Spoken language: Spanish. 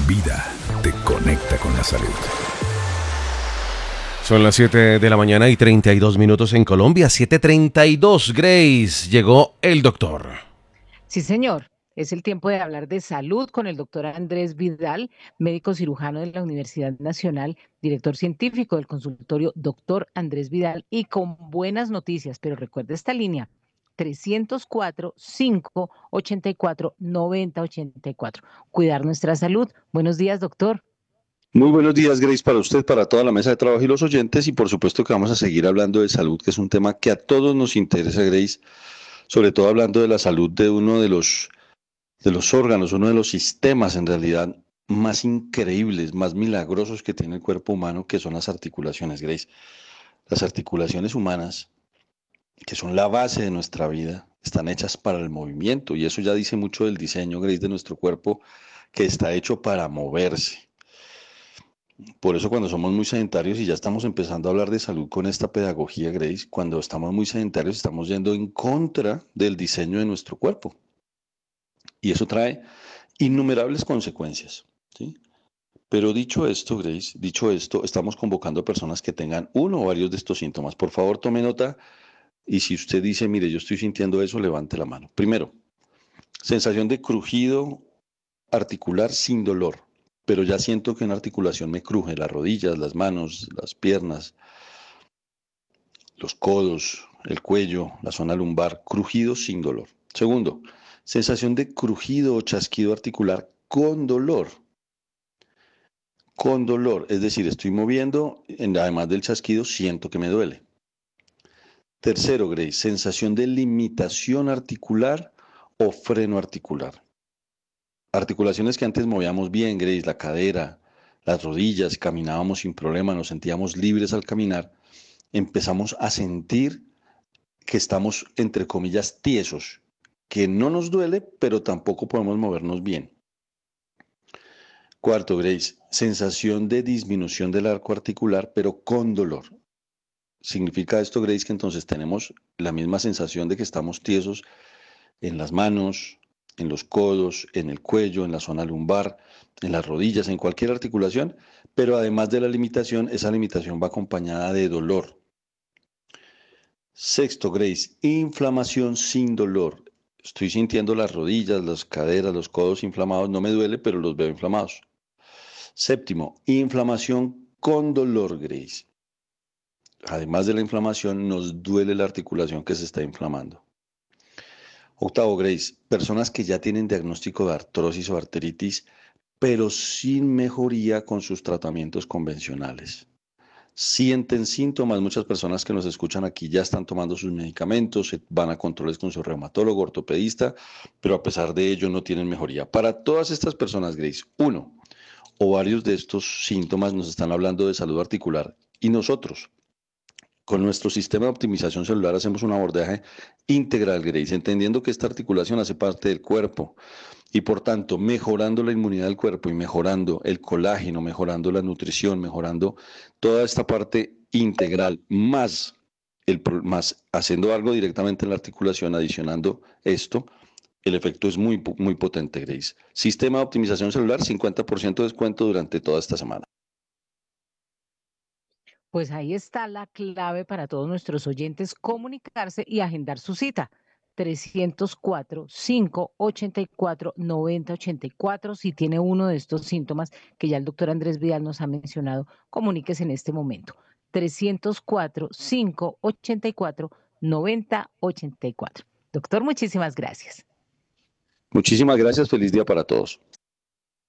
Vida te conecta con la salud. Son las 7 de la mañana y 32 minutos en Colombia. 7:32, Grace. Llegó el doctor. Sí, señor. Es el tiempo de hablar de salud con el doctor Andrés Vidal, médico cirujano de la Universidad Nacional, director científico del consultorio Doctor Andrés Vidal, y con buenas noticias. Pero recuerde esta línea: 304-584-9084. Cuidar nuestra salud. Buenos días, doctor. Muy buenos días, Grace, para usted, para toda la mesa de trabajo y los oyentes, y por supuesto que vamos a seguir hablando de salud, que es un tema que a todos nos interesa, Grace, sobre todo hablando de la salud de uno de los órganos, uno de los sistemas en realidad más increíbles, más milagrosos que tiene el cuerpo humano, que son las articulaciones, Grace. Las articulaciones humanas, que son la base de nuestra vida, están hechas para el movimiento, y eso ya dice mucho del diseño, Grace, de nuestro cuerpo, que está hecho para moverse. Por eso cuando somos muy sedentarios y ya estamos empezando a hablar de salud con esta pedagogía, Grace, cuando estamos muy sedentarios estamos yendo en contra del diseño de nuestro cuerpo. Y eso trae innumerables consecuencias, ¿sí? Pero dicho esto, Grace, dicho esto, estamos convocando a personas que tengan uno o varios de estos síntomas. Por favor, tome nota y si usted dice, mire, yo estoy sintiendo eso, levante la mano. Primero, sensación de crujido articular sin dolor, pero ya siento que una articulación me cruje, las rodillas, las manos, las piernas, los codos, el cuello, la zona lumbar, crujido sin dolor. Segundo, sensación de crujido o chasquido articular con dolor, es decir, estoy moviendo, además del chasquido, siento que me duele. Tercero, Grace, sensación de limitación articular o freno articular. Articulaciones que antes movíamos bien, Grace, la cadera, las rodillas, caminábamos sin problema, nos sentíamos libres al caminar, empezamos a sentir que estamos, entre comillas, tiesos, que no nos duele, pero tampoco podemos movernos bien. Cuarto, Grace, sensación de disminución del arco articular, pero con dolor. Significa esto, Grace, que entonces tenemos la misma sensación de que estamos tiesos en las manos, en los codos, en el cuello, en la zona lumbar, en las rodillas, en cualquier articulación, pero además de la limitación, esa limitación va acompañada de dolor. Sexto, Grace, inflamación sin dolor. Estoy sintiendo las rodillas, las caderas, los codos inflamados, no me duele, pero los veo inflamados. Séptimo, inflamación con dolor, Grace. Además de la inflamación, nos duele la articulación que se está inflamando. Octavo, Grace, personas que ya tienen diagnóstico de artrosis o arteritis, pero sin mejoría con sus tratamientos convencionales. Sienten síntomas, muchas personas que nos escuchan aquí ya están tomando sus medicamentos, van a controles con su reumatólogo, ortopedista, pero a pesar de ello no tienen mejoría. Para todas estas personas, Grace, uno o varios de estos síntomas nos están hablando de salud articular y nosotros, con nuestro sistema de optimización celular hacemos un abordaje integral, Grace, entendiendo que esta articulación hace parte del cuerpo y por tanto mejorando la inmunidad del cuerpo y mejorando el colágeno, mejorando la nutrición, mejorando toda esta parte integral, más haciendo algo directamente en la articulación, adicionando esto, el efecto es muy potente, Grace. Sistema de optimización celular, 50% de descuento durante toda esta semana. Pues ahí está la clave para todos nuestros oyentes: comunicarse y agendar su cita. 304-584-9084. Si tiene uno de estos síntomas que ya el doctor Andrés Vidal nos ha mencionado, comuníquese en este momento. 304-584-9084. Doctor, muchísimas gracias. Muchísimas gracias, feliz día para todos.